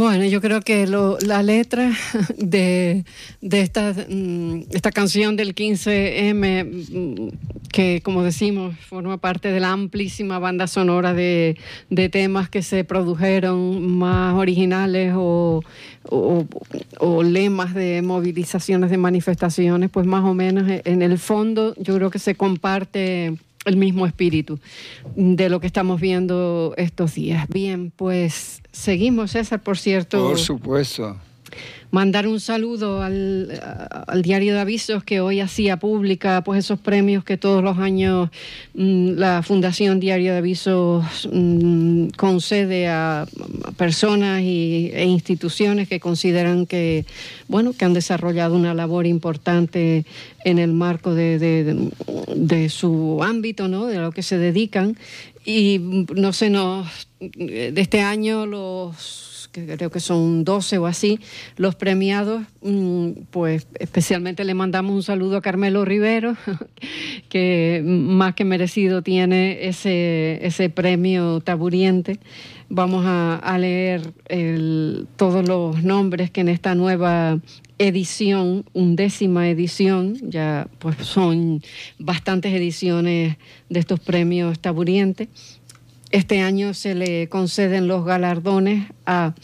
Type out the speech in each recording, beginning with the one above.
Bueno, yo creo que la letra de esta canción del 15M, que como decimos, forma parte de la amplísima banda sonora de temas que se produjeron más originales o lemas de movilizaciones, de manifestaciones, pues más o menos en el fondo yo creo que se comparte el mismo espíritu de lo que estamos viendo estos días. Bien, pues seguimos, César, por cierto. Por supuesto. Mandar un saludo al Diario de Avisos, que hoy hacía pública pues esos premios que todos los años la Fundación Diario de Avisos concede a personas e instituciones que consideran que han desarrollado una labor importante en el marco de su ámbito, ¿no? De lo que se dedican. Y de este año que creo que son 12 o así, los premiados, pues especialmente le mandamos un saludo a Carmelo Rivero, que más que merecido tiene ese premio taburiente. Vamos a leer todos los nombres que en esta nueva edición, 11ª edición, ya pues son bastantes ediciones de estos premios taburientes. Este año se le conceden los galardones a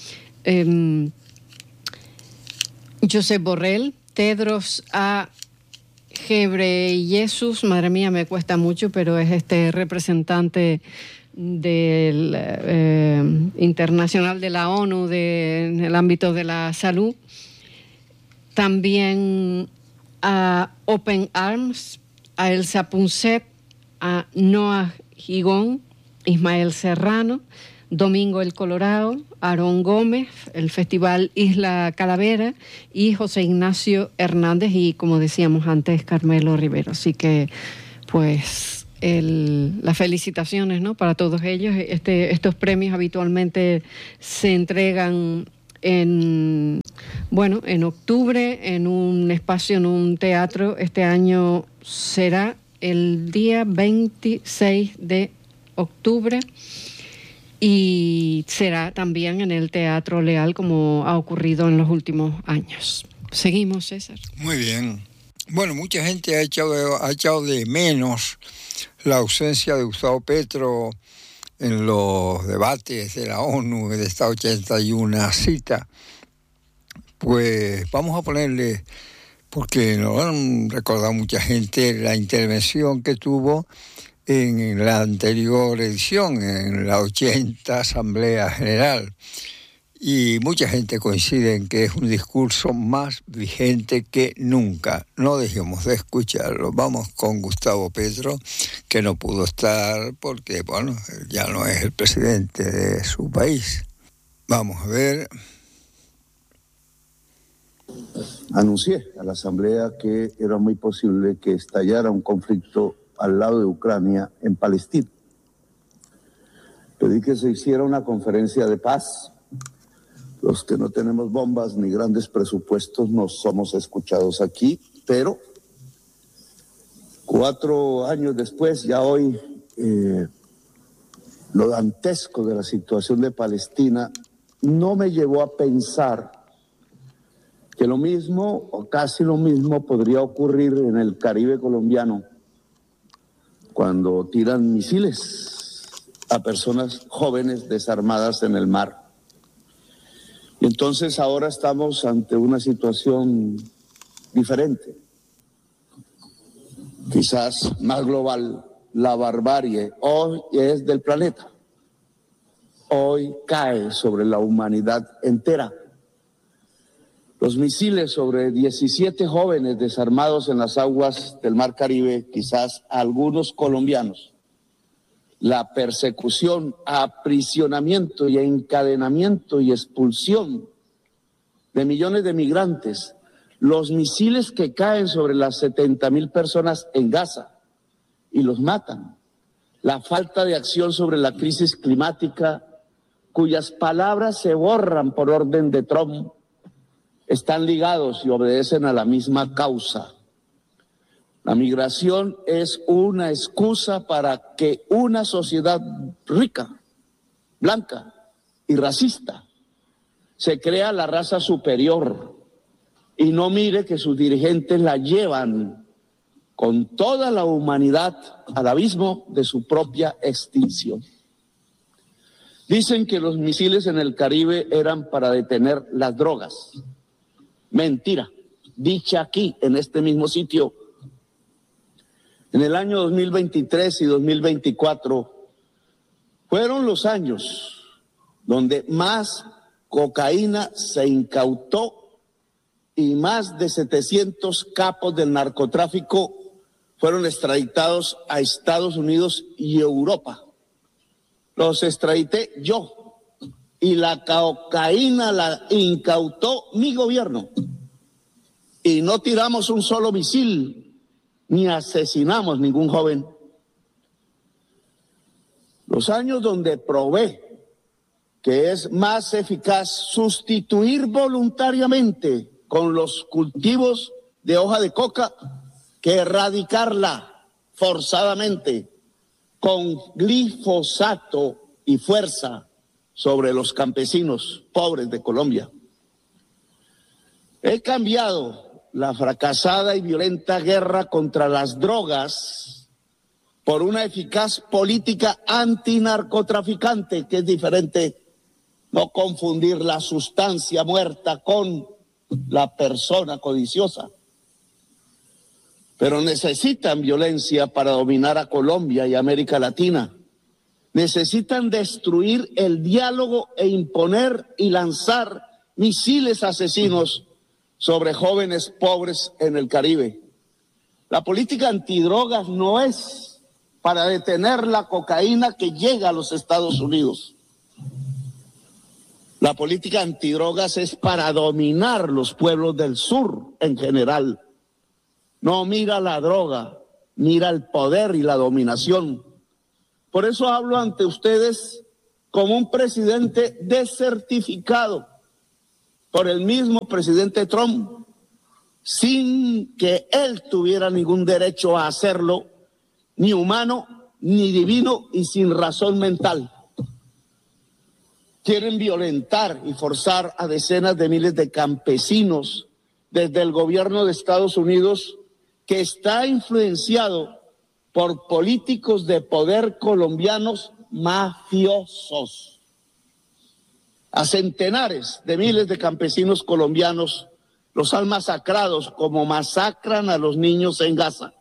Josep Borrell, Tedros A. Ghebreyesus, madre mía, me cuesta mucho, pero es este representante del internacional de la ONU en el ámbito de la salud. También a Open Arms, a Elsa Punset, a Noah Gigón, Ismael Serrano, Domingo el Colorado, Aarón Gómez, el Festival Isla Calavera y José Ignacio Hernández y, como decíamos antes, Carmelo Rivero. Así que, pues, las felicitaciones, ¿no?, para todos ellos. Estos premios habitualmente se entregan en octubre, en un espacio, en un teatro. Este año será el día 26 de octubre y será también en el Teatro Leal, como ha ocurrido en los últimos años. Seguimos, César. Muy bien. Bueno, mucha gente ha echado de menos la ausencia de Gustavo Petro en los debates de la ONU de esta 81 cita. Pues vamos a ponerle, porque nos han recordado mucha gente la intervención que tuvo en la anterior edición, en la 80 Asamblea General. Y mucha gente coincide en que es un discurso más vigente que nunca. No dejemos de escucharlo. Vamos con Gustavo Petro, que no pudo estar porque, ya no es el presidente de su país. Vamos a ver. Anuncié a la Asamblea que era muy posible que estallara un conflicto al lado de Ucrania, en Palestina. Pedí que se hiciera una conferencia de paz. Los que no tenemos bombas ni grandes presupuestos no somos escuchados aquí, pero 4 años después, ya hoy, lo dantesco de la situación de Palestina no me llevó a pensar que lo mismo o casi lo mismo podría ocurrir en el Caribe colombiano, cuando tiran misiles a personas jóvenes desarmadas en el mar. Y entonces ahora estamos ante una situación diferente, quizás más global. La barbarie hoy es del planeta, hoy cae sobre la humanidad entera. Los misiles sobre 17 jóvenes desarmados en las aguas del Mar Caribe, quizás algunos colombianos. La persecución, aprisionamiento y encadenamiento y expulsión de millones de migrantes. Los misiles que caen sobre las 70,000 personas en Gaza y los matan. La falta de acción sobre la crisis climática, cuyas palabras se borran por orden de Trump, están ligados y obedecen a la misma causa. La migración es una excusa para que una sociedad rica, blanca y racista se crea la raza superior y no mire que sus dirigentes la llevan con toda la humanidad al abismo de su propia extinción. Dicen que los misiles en el Caribe eran para detener las drogas. Mentira, dicha aquí, en este mismo sitio. En el año 2023 y 2024 fueron los años donde más cocaína se incautó y más de 700 capos del narcotráfico fueron extraditados a Estados Unidos y Europa. Los extradité yo y la cocaína la incautó mi gobierno. Y no tiramos un solo misil ni asesinamos ningún joven. Los años donde probé que es más eficaz sustituir voluntariamente con los cultivos de hoja de coca que erradicarla forzadamente con glifosato y fuerza sobre los campesinos pobres de Colombia. He cambiado la fracasada y violenta guerra contra las drogas por una eficaz política antinarcotraficante, que es diferente. No confundir la sustancia muerta con la persona codiciosa. Pero necesitan violencia para dominar a Colombia y América Latina. Necesitan destruir el diálogo e imponer y lanzar misiles asesinos sobre jóvenes pobres en el Caribe. La política antidrogas no es para detener la cocaína que llega a los Estados Unidos. La política antidrogas es para dominar los pueblos del sur en general. No mira la droga, mira el poder y la dominación. Por eso hablo ante ustedes como un presidente desertificado por el mismo presidente Trump, sin que él tuviera ningún derecho a hacerlo, ni humano, ni divino y sin razón mental. Quieren violentar y forzar a decenas de miles de campesinos desde el gobierno de Estados Unidos, que está influenciado por políticos de poder colombianos mafiosos. A centenares de miles de campesinos colombianos los han masacrado como masacran a los niños en Gaza.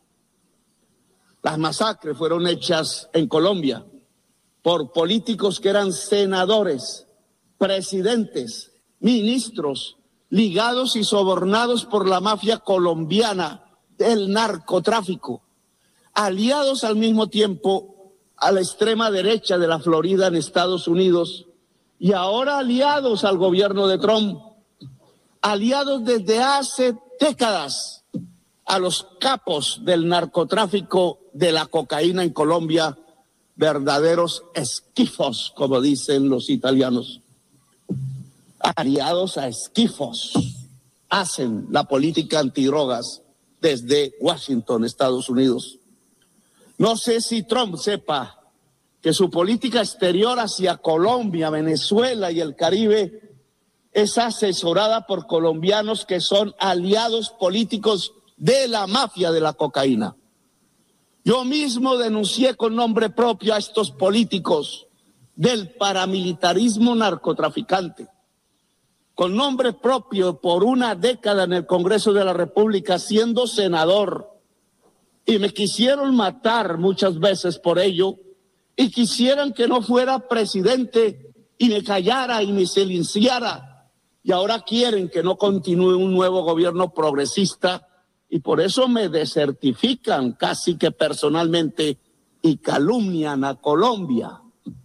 Las masacres fueron hechas en Colombia por políticos que eran senadores, presidentes, ministros, ligados y sobornados por la mafia colombiana del narcotráfico, aliados al mismo tiempo a la extrema derecha de la Florida en Estados Unidos y ahora aliados al gobierno de Trump, aliados desde hace décadas a los capos del narcotráfico de la cocaína en Colombia, verdaderos esquifos, como dicen los italianos. Aliados a esquifos hacen la política antidrogas desde Washington, Estados Unidos. No sé si Trump sepa que su política exterior hacia Colombia, Venezuela y el Caribe es asesorada por colombianos que son aliados políticos de la mafia de la cocaína. Yo mismo denuncié con nombre propio a estos políticos del paramilitarismo narcotraficante. Con nombre propio por una década en el Congreso de la República siendo senador. Y me quisieron matar muchas veces por ello y quisieran que no fuera presidente y me callara y me silenciara. Y ahora quieren que no continúe un nuevo gobierno progresista y por eso me desertifican casi que personalmente y calumnian a Colombia.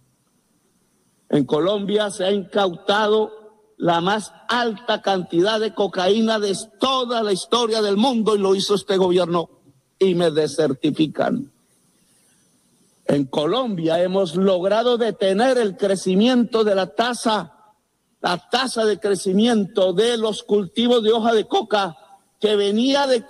En Colombia se ha incautado la más alta cantidad de cocaína de toda la historia del mundo y lo hizo este gobierno y me desertifican. En Colombia hemos logrado detener el crecimiento de la tasa de crecimiento de los cultivos de hoja de coca que venía de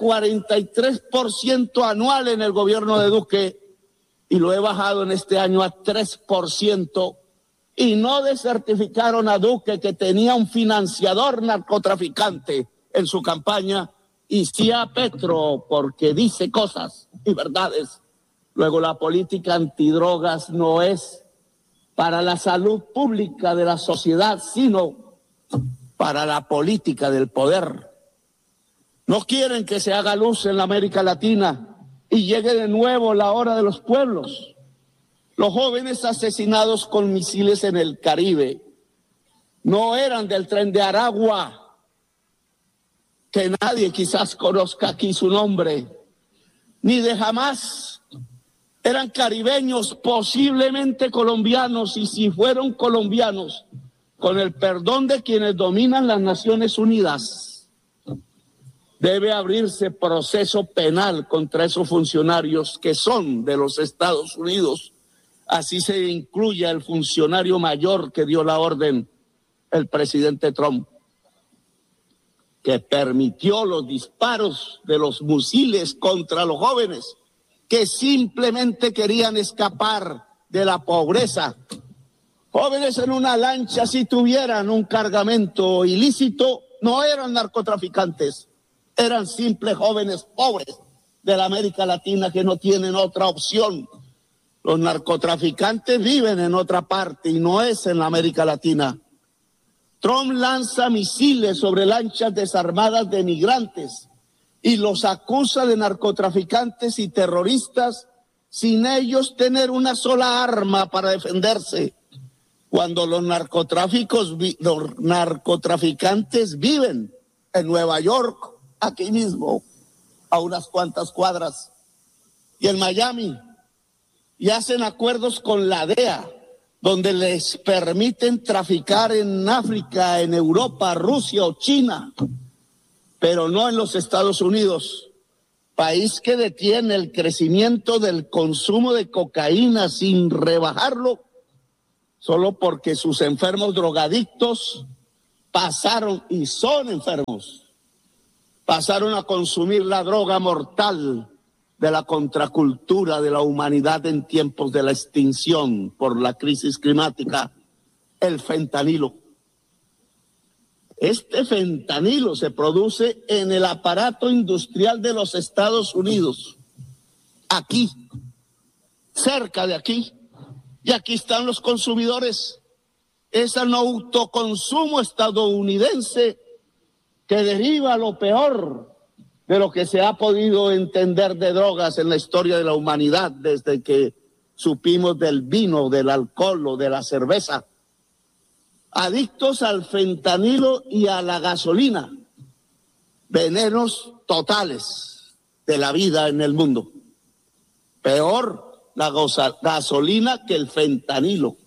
43% anual en el gobierno de Duque y lo he bajado en este año a 3% y no desertificaron a Duque, que tenía un financiador narcotraficante en su campaña, y sí a Petro, porque dice cosas y verdades. Luego, la política antidrogas no es para la salud pública de la sociedad, sino para la política del poder. No quieren que se haga luz en la América Latina y llegue de nuevo la hora de los pueblos. Los jóvenes asesinados con misiles en el Caribe no eran del Tren de Aragua, que nadie quizás conozca aquí su nombre, ni de Hamas. Eran caribeños, posiblemente colombianos, y si fueron colombianos, con el perdón de quienes dominan las Naciones Unidas, debe abrirse proceso penal contra esos funcionarios que son de los Estados Unidos. Así se incluye al funcionario mayor que dio la orden, el presidente Trump, que permitió los disparos de los misiles contra los jóvenes que simplemente querían escapar de la pobreza. Jóvenes en una lancha, si tuvieran un cargamento ilícito, no eran narcotraficantes, eran simples jóvenes pobres de la América Latina que no tienen otra opción. Los narcotraficantes viven en otra parte y no es en la América Latina. Trump lanza misiles sobre lanchas desarmadas de migrantes y los acusa de narcotraficantes y terroristas sin ellos tener una sola arma para defenderse, cuando los narcotraficantes viven en Nueva York, aquí mismo, a unas cuantas cuadras, y en Miami, y hacen acuerdos con la DEA, donde les permiten traficar en África, en Europa, Rusia o China, pero no en los Estados Unidos, país que detiene el crecimiento del consumo de cocaína sin rebajarlo, solo porque sus enfermos drogadictos pasaron, y son enfermos, pasaron a consumir la droga mortal de la contracultura de la humanidad en tiempos de la extinción por la crisis climática, el fentanilo. Este fentanilo se produce en el aparato industrial de los Estados Unidos, aquí, cerca de aquí, y aquí están los consumidores. Es el autoconsumo estadounidense que deriva lo peor de lo que se ha podido entender de drogas en la historia de la humanidad desde que supimos del vino, del alcohol o de la cerveza. Adictos al fentanilo y a la gasolina, venenos totales de la vida en el mundo. Peor la gasolina que el fentanilo.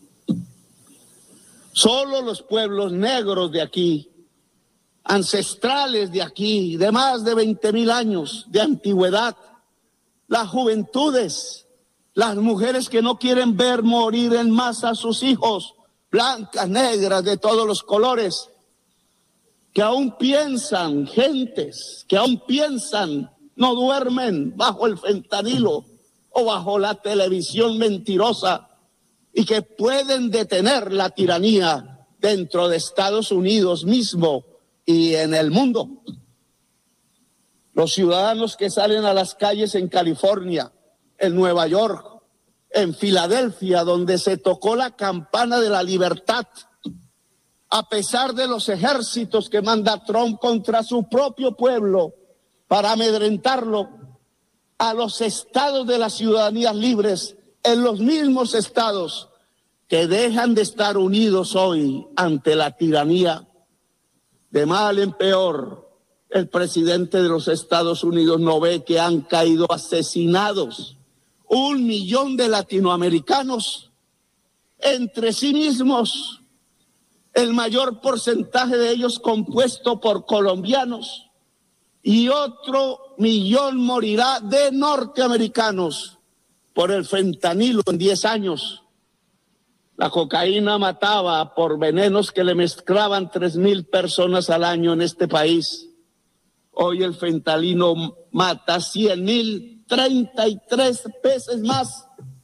Solo los pueblos negros de aquí, ancestrales de aquí, de más de 20,000 años de antigüedad, las juventudes, las mujeres que no quieren ver morir en masa a sus hijos, blancas, negras, de todos los colores, que aún piensan, gentes que aún piensan, no duermen bajo el fentanilo o bajo la televisión mentirosa, y que pueden detener la tiranía dentro de Estados Unidos mismo y en el mundo. Los ciudadanos que salen a las calles en California, en Nueva York, en Filadelfia, donde se tocó la campana de la libertad, a pesar de los ejércitos que manda Trump contra su propio pueblo para amedrentarlo, a los estados de las ciudadanías libres, en los mismos estados que dejan de estar unidos hoy ante la tiranía. De mal en peor, el presidente de los Estados Unidos no ve que han caído asesinados 1 millón de latinoamericanos entre sí mismos, el mayor porcentaje de ellos compuesto por colombianos, y otro 1 millón morirá de norteamericanos por el fentanilo en 10 años. La cocaína mataba por venenos que le mezclaban 3,000 personas al año en este país. Hoy el fentanilo mata 100,000, 33 veces más.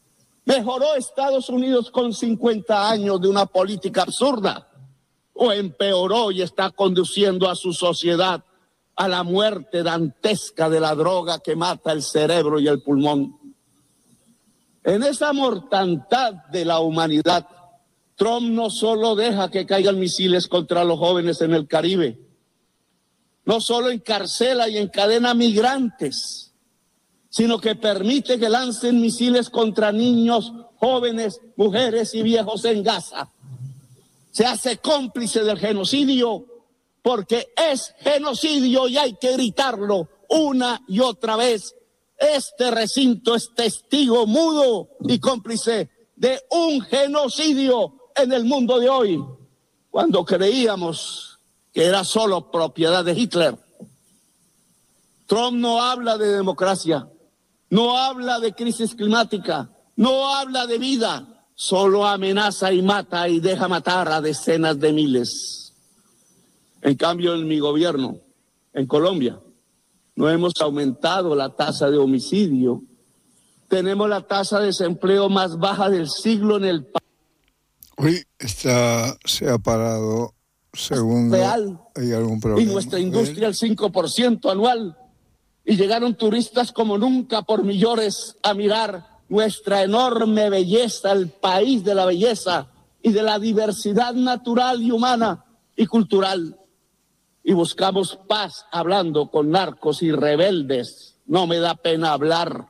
¿Mejoró Estados Unidos con 50 años de una política absurda? ¿O empeoró y está conduciendo a su sociedad a la muerte dantesca de la droga que mata el cerebro y el pulmón? En esa mortandad de la humanidad, Trump no solo deja que caigan misiles contra los jóvenes en el Caribe, no solo encarcela y encadena migrantes, sino que permite que lancen misiles contra niños, jóvenes, mujeres y viejos en Gaza. Se hace cómplice del genocidio porque es genocidio y hay que gritarlo una y otra vez. Este recinto es testigo mudo y cómplice de un genocidio en el mundo de hoy, cuando creíamos que era solo propiedad de Hitler. Trump no habla de democracia, no habla de crisis climática, no habla de vida, solo amenaza y mata y deja matar a decenas de miles. En cambio, en mi gobierno, en Colombia, no hemos aumentado la tasa de homicidio. Tenemos la tasa de desempleo más baja del siglo en el país. Hoy se ha parado, segundo, real. ¿Hay algún problema? Y nuestra industria el 5% anual. Y llegaron turistas como nunca por millones a mirar nuestra enorme belleza, el país de la belleza y de la diversidad natural y humana y cultural. Y buscamos paz hablando con narcos y rebeldes. No me da pena hablar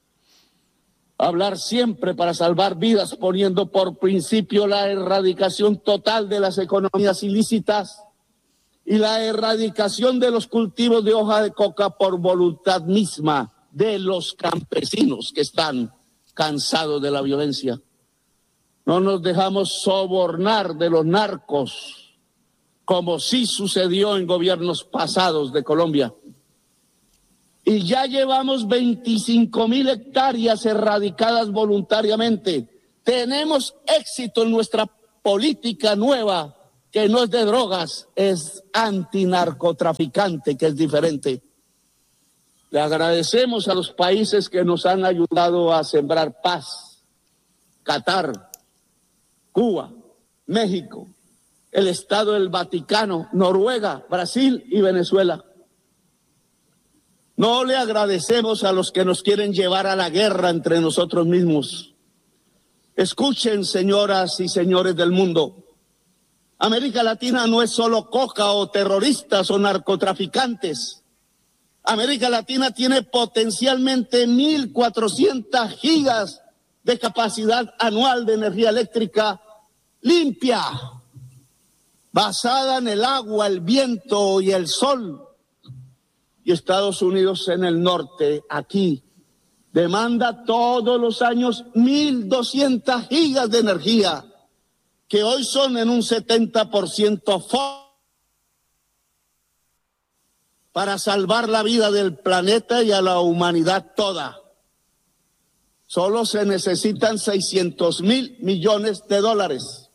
siempre para salvar vidas, poniendo por principio la erradicación total de las economías ilícitas y la erradicación de los cultivos de hoja de coca por voluntad misma de los campesinos que están cansados de la violencia. No nos dejamos sobornar de los narcos, como sí sucedió en gobiernos pasados de Colombia. Y ya llevamos 25,000 hectáreas erradicadas voluntariamente. Tenemos éxito en nuestra política nueva, que no es de drogas, es antinarcotraficante, que es diferente. Le agradecemos a los países que nos han ayudado a sembrar paz: Qatar, Cuba, México, el Estado del Vaticano, Noruega, Brasil y Venezuela. No le agradecemos a los que nos quieren llevar a la guerra entre nosotros mismos. Escuchen, señoras y señores del mundo, América Latina no es solo coca o terroristas o narcotraficantes. América Latina tiene potencialmente 1.400 gigas de capacidad anual de energía eléctrica limpia, basada en el agua, el viento y el sol. Y Estados Unidos en el norte, aquí, demanda todos los años 1.200 gigas de energía, que hoy son en un 70% para salvar la vida del planeta y a la humanidad toda. Solo se necesitan 600,000 millones de dólares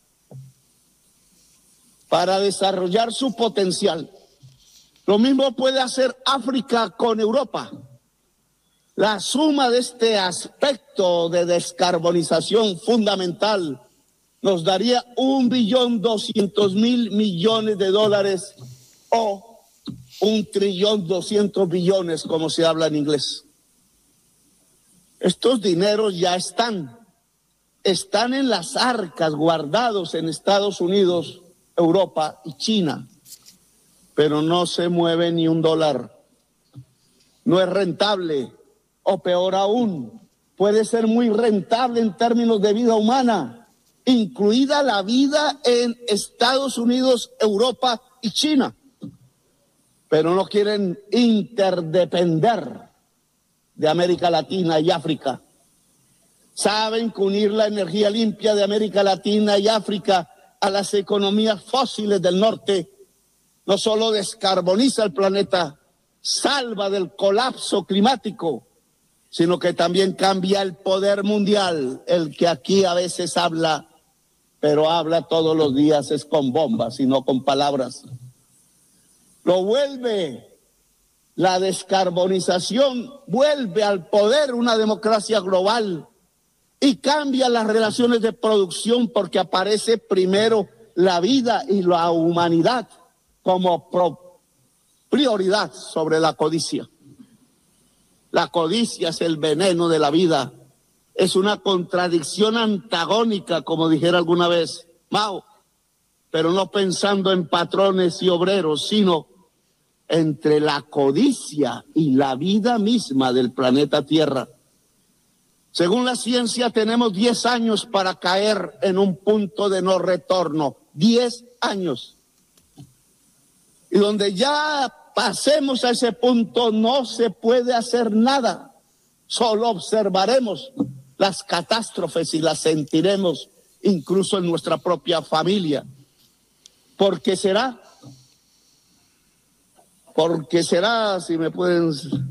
para desarrollar su potencial. Lo mismo puede hacer África con Europa. La suma de este aspecto de descarbonización fundamental nos daría 1.200.000 millones de dólares o 1.200 billones, como se habla en inglés. Estos dineros ya están en las arcas guardados en Estados Unidos, Europa y China, pero no se mueve ni un dólar. No es rentable, o peor aún, puede ser muy rentable en términos de vida humana, incluida la vida en Estados Unidos, Europa y China. Pero no quieren interdepender de América Latina y África. Saben que unir la energía limpia de América Latina y África a las economías fósiles del norte no solo descarboniza el planeta, salva del colapso climático, sino que también cambia el poder mundial, el que aquí a veces habla, pero habla todos los días es con bombas y no con palabras. Lo vuelve, la descarbonización vuelve al poder una democracia global y cambia las relaciones de producción porque aparece primero la vida y la humanidad como prioridad sobre la codicia. La codicia es el veneno de la vida. Es una contradicción antagónica, como dijera alguna vez Mao, pero no pensando en patrones y obreros, sino entre la codicia y la vida misma del planeta Tierra. Según la ciencia, tenemos 10 años para caer en un punto de no retorno. 10 años. Y donde ya pasemos a ese punto, no se puede hacer nada. Solo observaremos las catástrofes y las sentiremos incluso en nuestra propia familia. Porque será, si me pueden,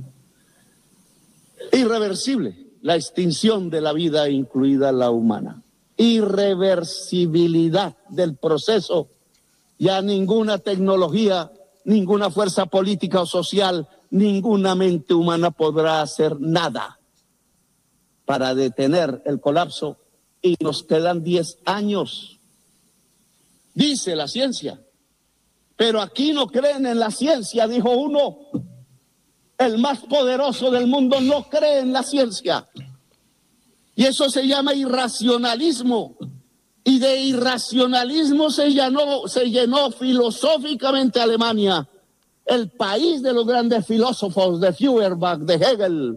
irreversible la extinción de la vida, incluida la humana. Irreversibilidad del proceso. Ya ninguna tecnología, ninguna fuerza política o social, ninguna mente humana podrá hacer nada para detener el colapso, y nos quedan 10 años, dice la ciencia. Pero aquí no creen en la ciencia, dijo uno. El más poderoso del mundo no cree en la ciencia. Y eso se llama irracionalismo. Y de irracionalismo se llenó filosóficamente Alemania, el país de los grandes filósofos, de Feuerbach, de Hegel,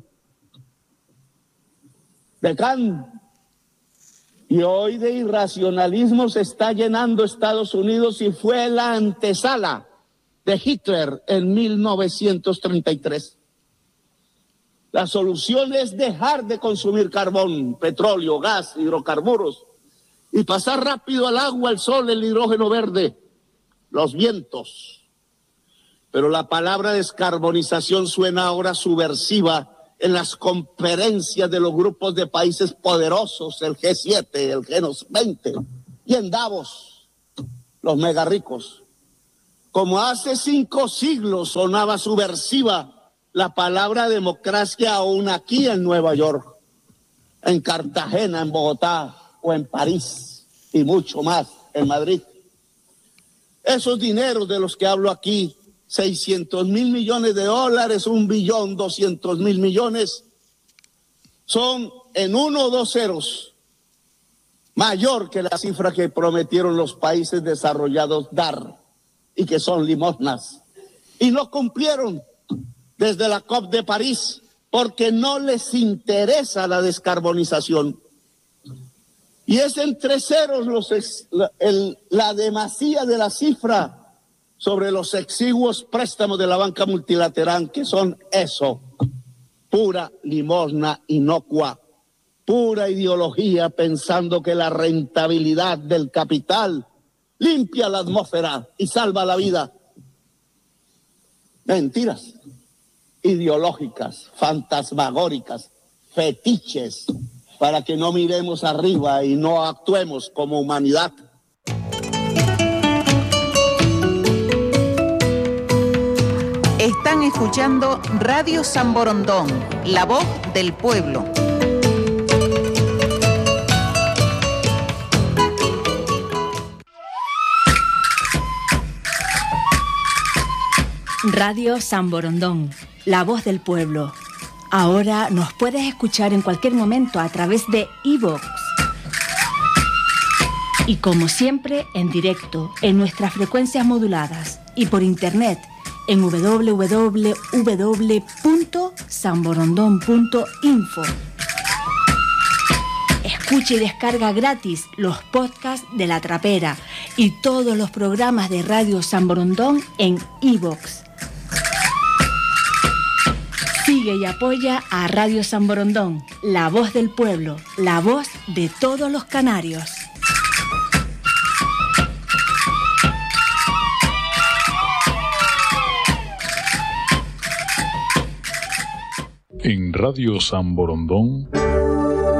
de Kant. Y hoy de irracionalismo se está llenando Estados Unidos, y fue la antesala de Hitler en 1933. La solución es dejar de consumir carbón, petróleo, gas, hidrocarburos, y pasar rápido al agua, el sol, el hidrógeno verde, los vientos. Pero la palabra descarbonización suena ahora subversiva en las conferencias de los grupos de países poderosos, el G7, el G20, y en Davos, los mega ricos. Como hace 5 siglos sonaba subversiva la palabra democracia, aún aquí en Nueva York, en Cartagena, en Bogotá o en París, y mucho más en Madrid. Esos dineros de los que hablo aquí, 600,000 millones de dólares, 1.200.000 millones, son en 1 o 2 ceros mayor que la cifra que prometieron los países desarrollados dar, y que son limosnas. Y no cumplieron desde la COP de París porque no les interesa la descarbonización. Y es entre ceros la demasía de la cifra sobre los exiguos préstamos de la banca multilateral, que son eso, pura limosna inocua, pura ideología, pensando que la rentabilidad del capital limpia la atmósfera y salva la vida. Mentiras ideológicas, fantasmagóricas, fetiches, para que no miremos arriba y no actuemos como humanidad. Están escuchando Radio San Borondón, la voz del pueblo. Radio San Borondón, la voz del pueblo. Ahora nos puedes escuchar en cualquier momento a través de iVoox. Y como siempre, en directo, en nuestras frecuencias moduladas y por internet en www.sanborondón.info. Escucha y descarga gratis los podcasts de La Trapera y todos los programas de Radio San Borondón en iVoox. Sigue y apoya a Radio San Borondón, la voz del pueblo, la voz de todos los canarios. En Radio San Borondón